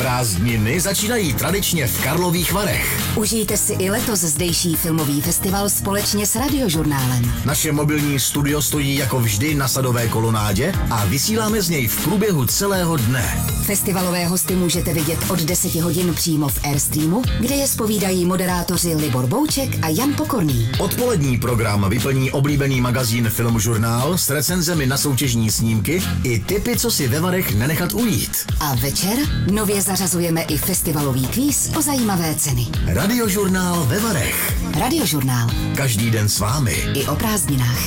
Prázdniny začínají tradičně v Karlových Varech. Užijte si i letos zdejší filmový festival společně s Radiožurnálem. Naše mobilní studio stojí jako vždy na Sadové kolonádě a vysíláme z něj v průběhu celého dne. Festivalové hosty můžete vidět od 10 hodin přímo v Airstreamu, kde je zpovídají moderátoři Libor Bouček a Jan Pokorný. Odpolední program vyplní oblíbený magazín Filmžurnál s recenzemi na soutěžní snímky i tipy, co si ve Varech nenechat ujít. A večer nově zařazujeme i festivalový kvíz o zajímavé ceny. Radiožurnál ve Varech. Radiožurnál. Každý den s vámi. I o prázdninách.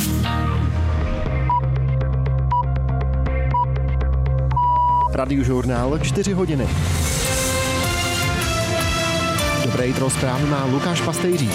Radiožurnál 4 hodiny. Dobré jitro, zprávy má Lukáš Pastejřík.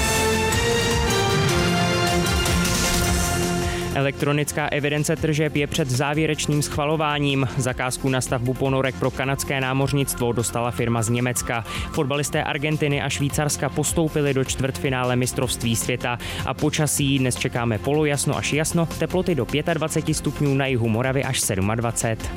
Elektronická evidence tržeb je před závěrečným schvalováním. Zakázku na stavbu ponorek pro kanadské námořnictvo dostala firma z Německa. Fotbalisté Argentiny a Švýcarska postoupili do čtvrtfinále mistrovství světa. A počasí dnes čekáme polojasno až jasno, teploty do 25 stupňů na jihu Moravy až 27.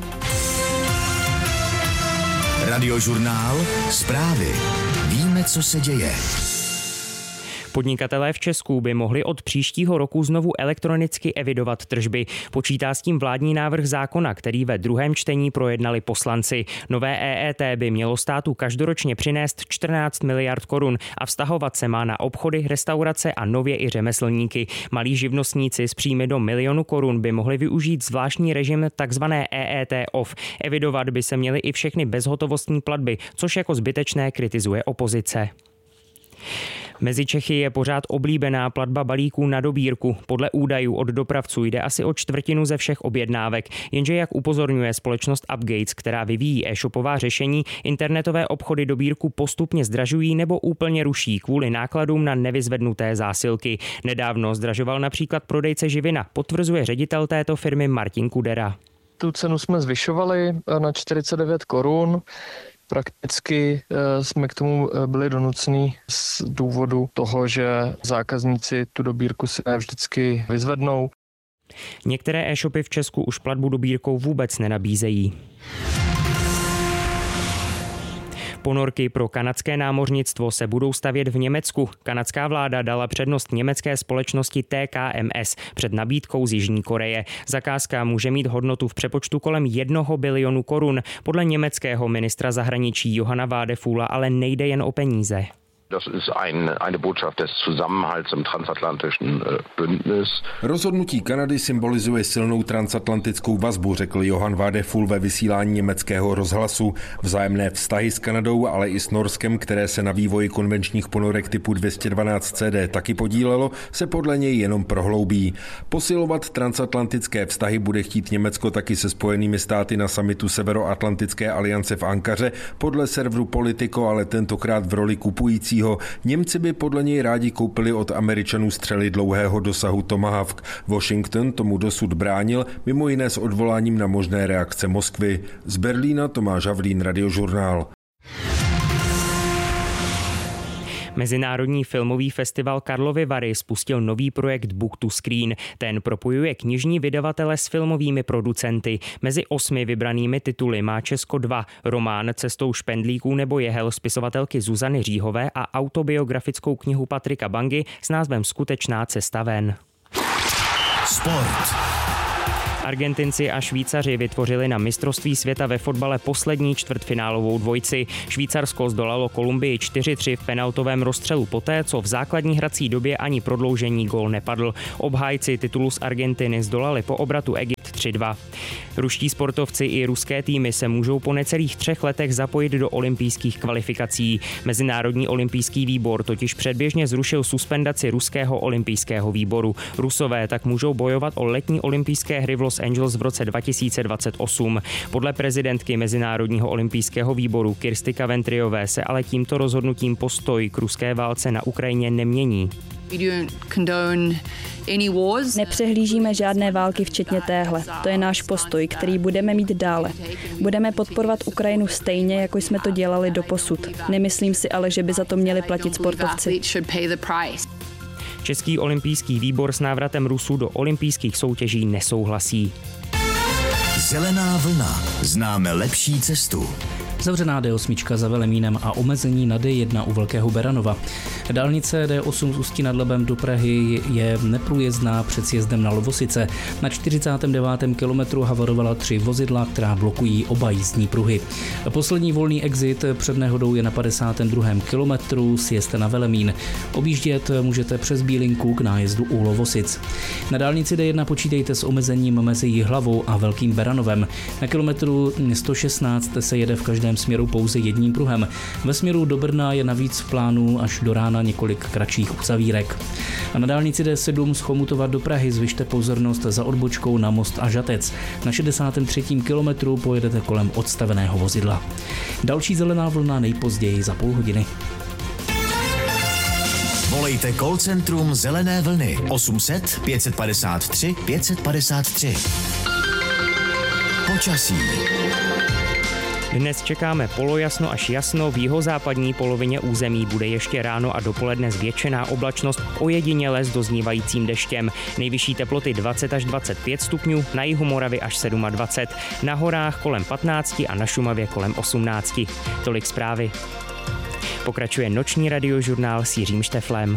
Radiožurnál, zprávy. Víme, co se děje. Podnikatelé v Česku by mohli od příštího roku znovu elektronicky evidovat tržby. Počítá s tím vládní návrh zákona, který ve druhém čtení projednali poslanci. Nové EET by mělo státu každoročně přinést 14 miliard korun a vztahovat se má na obchody, restaurace a nově i řemeslníky. Malí živnostníci s příjmy do 1 milionu korun by mohli využít zvláštní režim takzvané EET off. Evidovat by se měly i všechny bezhotovostní platby, což jako zbytečné kritizuje opozice. Mezi Čechy je pořád oblíbená platba balíků na dobírku. Podle údajů od dopravců jde asi o čtvrtinu ze všech objednávek, jenže jak upozorňuje společnost Upgates, která vyvíjí e-shopová řešení, internetové obchody dobírku postupně zdražují nebo úplně ruší kvůli nákladům na nevyzvednuté zásilky. Nedávno zdražoval například prodejce živina, potvrzuje ředitel této firmy Martin Kudera. Tu cenu jsme zvyšovali na 49 korun. Prakticky jsme k tomu byli donuceni z důvodu toho, že zákazníci tu dobírku si ne vždycky vyzvednou. Některé e-shopy v Česku už platbu dobírkou vůbec nenabízejí. Ponorky pro kanadské námořnictvo se budou stavět v Německu. Kanadská vláda dala přednost německé společnosti TKMS před nabídkou z Jižní Koreje. Zakázka může mít hodnotu v přepočtu kolem 1 bilionu korun. Podle německého ministra zahraničí Johanna Vadefula ale nejde jen o peníze. Das ist eine Botschaft des Zusammenhalts im transatlantischen Bündnis. Rozhodnutí Kanady symbolizuje silnou transatlantickou vazbu, řekl Johann Vadeful ve vysílání německého rozhlasu. Vzájemné vztahy s Kanadou, ale i s Norskem, které se na vývoji konvenčních ponorek typu 212 CD taky podílelo, se podle něj jenom prohloubí. Posilovat transatlantické vztahy bude chtít Německo taky se Spojenými státy na summitu Severoatlantické aliance v Ankaře, podle serveru Politico, ale tentokrát v roli kupujícího. Němci by podle něj rádi koupili od Američanů střely dlouhého dosahu Tomahawk. Washington tomu dosud bránil, mimo jiné s odvoláním na možné reakce Moskvy. Z Berlína Tomáš Havlín, Radiožurnál. Mezinárodní filmový festival Karlovy Vary spustil nový projekt Book to Screen. Ten propojuje knižní vydavatele s filmovými producenty. Mezi 8 vybranými tituly má Česko 2. Román Cestou špendlíků nebo jehel spisovatelky Zuzany Říhové a autobiografickou knihu Patrika Bangy s názvem Skutečná cesta ven. Sport. Argentinci a Švýcaři vytvořili na mistrovství světa ve fotbale poslední čtvrtfinálovou dvojici. Švýcarsko zdolalo Kolumbii 4-3 v penaltovém rozstřelu poté, co v základní hrací době ani prodloužení gól nepadl. Obhájci titulu z Argentiny zdolali po obratu Egypt 3-2. Ruští sportovci i ruské týmy se můžou po necelých 3 letech zapojit do olympijských kvalifikací. Mezinárodní olympijský výbor totiž předběžně zrušil suspendaci ruského olympijského výboru. Rusové tak můžou bojovat o letní olympijské hry v Los Angeles v roce 2028. Podle prezidentky Mezinárodního olympijského výboru Kirsty Caventryové se ale tímto rozhodnutím postoj k ruské válce na Ukrajině nemění. Nepřehlížíme žádné války, včetně téhle. To je náš postoj, který budeme mít dále. Budeme podporovat Ukrajinu stejně, jako jsme to dělali doposud. Nemyslím si ale, že by za to měli platit sportovci. Český olympijský výbor s návratem Rusů do olympijských soutěží nesouhlasí. Zelená vlna. Známe lepší cestu. Zavřená D8 za Velemínem a omezení na D1 u Velkého Beranova. Dálnice D8 z Ústí nad Labem do Prahy je neprůjezdná před sjezdem na Lovosice. Na 49. kilometru havarovala 3 vozidla, která blokují oba jízdní pruhy. Poslední volný exit před nehodou je na 52. kilometru, sjezd na Velemín. Objíždět můžete přes Bílinku k nájezdu u Lovosic. Na dálnici D1 počítejte s omezením mezi Jihlavou a Velkým Beranovem. Na kilometru 116 se jede v každém směru pouze jedním pruhem. Ve směru do Brna je navíc v plánu až do rána několik kratších uzavírek. A na dálnici D7 z Chomutova do Prahy zvyšte pozornost za odbočkou na Most a Žatec. Na 63. kilometru pojedete kolem odstaveného vozidla. Další zelená vlna nejpozději za půl hodiny. Volejte call centrum Zelené vlny 800 553 553. Počasí. Dnes čekáme polojasno až jasno, v jihozápadní polovině území bude ještě ráno a dopoledne zvětšená oblačnost, ojediněle s doznívajícím deštěm. Nejvyšší teploty 20 až 25 stupňů, na jihu Moravy až 27, na horách kolem 15 a na Šumavě kolem 18. Tolik zprávy. Pokračuje noční radiožurnál s Jiřím Šteflem.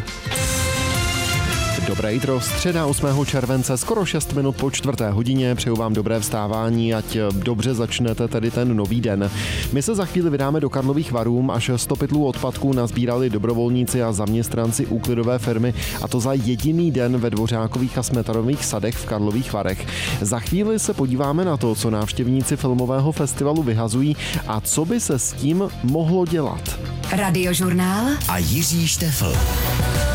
Dobré jitro, středa 8. července, skoro 6 minut po 4. hodině. Přeju vám dobré vstávání, ať dobře začnete tedy ten nový den. My se za chvíli vydáme do Karlových Varů, až 100 pytlů odpadků nazbírali dobrovolníci a zaměstnanci úklidové firmy, a to za jediný den ve Dvořákových a Smetanových sadech v Karlových Varech. Za chvíli se podíváme na to, co návštěvníci filmového festivalu vyhazují a co by se s tím mohlo dělat. Radiožurnál A Jiří Štefl.